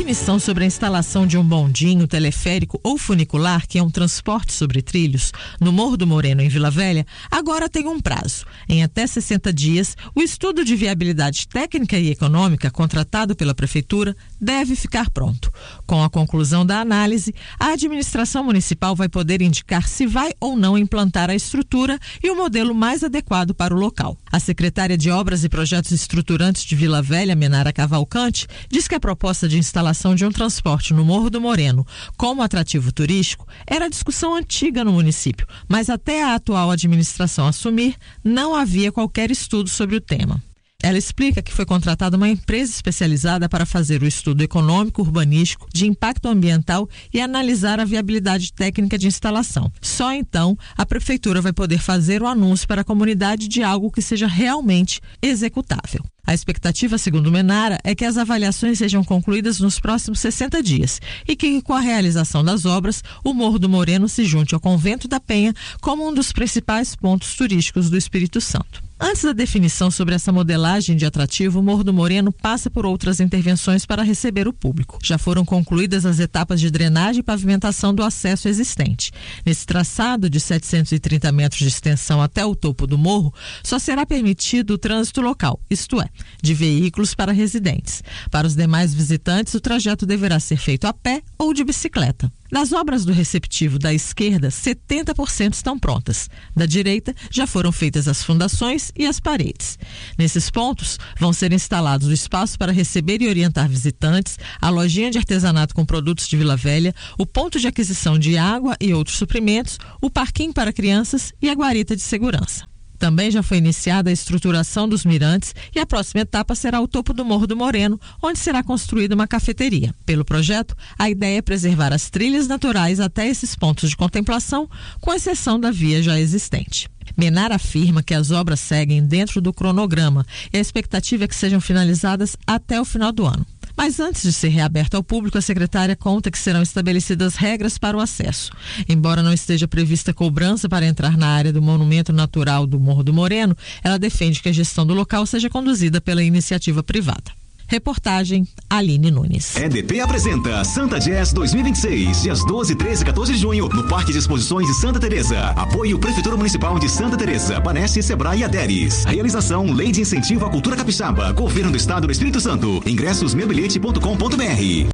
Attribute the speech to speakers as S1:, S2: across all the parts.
S1: definição sobre a instalação de um bondinho, teleférico ou funicular, que é um transporte sobre trilhos, no Morro do Moreno, em Vila Velha, agora tem um prazo. Em até 60 dias, o estudo de viabilidade técnica e econômica contratado pela Prefeitura deve ficar pronto. Com a conclusão da análise, a administração municipal vai poder indicar se vai ou não implantar a estrutura e o modelo mais adequado para o local. A secretária de Obras e Projetos Estruturantes de Vila Velha, Menara Cavalcante, diz que a proposta de instalação de um transporte no Morro do Moreno como atrativo turístico era discussão antiga no município, mas até a atual administração assumir, não havia qualquer estudo sobre o tema. Ela explica que foi contratada uma empresa especializada para fazer o estudo econômico, urbanístico, de impacto ambiental e analisar a viabilidade técnica de instalação. Só então a Prefeitura vai poder fazer o anúncio para a comunidade de algo que seja realmente executável. A expectativa, segundo Menara, é que as avaliações sejam concluídas nos próximos 60 dias e que, com a realização das obras, o Morro do Moreno se junte ao Convento da Penha como um dos principais pontos turísticos do Espírito Santo. Antes da definição sobre essa modelagem de atrativo, o Morro do Moreno passa por outras intervenções para receber o público. Já foram concluídas as etapas de drenagem e pavimentação do acesso existente. Nesse traçado de 730 metros de extensão até o topo do morro, só será permitido o trânsito local, isto é, de veículos para residentes. Para os demais visitantes, o trajeto deverá ser feito a pé ou de bicicleta. Das obras do receptivo da esquerda, 70% estão prontas. Da direita, já foram feitas as fundações e as paredes. Nesses pontos, vão ser instalados o espaço para receber e orientar visitantes, a lojinha de artesanato com produtos de Vila Velha, o ponto de aquisição de água e outros suprimentos, o parquinho para crianças e a guarita de segurança. Também já foi iniciada a estruturação dos mirantes e a próxima etapa será o topo do Morro do Moreno, onde será construída uma cafeteria. Pelo projeto, a ideia é preservar as trilhas naturais até esses pontos de contemplação, com exceção da via já existente. Menara afirma que as obras seguem dentro do cronograma e a expectativa é que sejam finalizadas até o final do ano. Mas antes de ser reaberto ao público, a secretária conta que serão estabelecidas regras para o acesso. Embora não esteja prevista cobrança para entrar na área do Monumento Natural do Morro do Moreno, ela defende que a gestão do local seja conduzida pela iniciativa privada. Reportagem Aline Nunes.
S2: EDP apresenta Santa Jazz 2026, dias 12, 13 e 14 de junho, no Parque de Exposições de Santa Teresa. Apoio Prefeitura Municipal de Santa Teresa, Banesse, Sebrae e Aderes. Realização Lei de Incentivo à Cultura Capixaba, Governo do Estado do Espírito Santo. Ingressos meubilhete.com.br.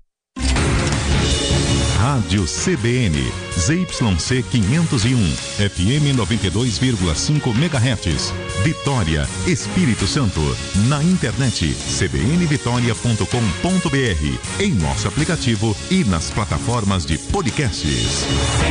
S3: Rádio CBN, ZYC 501, FM 92,5 MHz, Vitória, Espírito Santo. Na internet, cbnvitoria.com.br, em nosso aplicativo e nas plataformas de podcasts.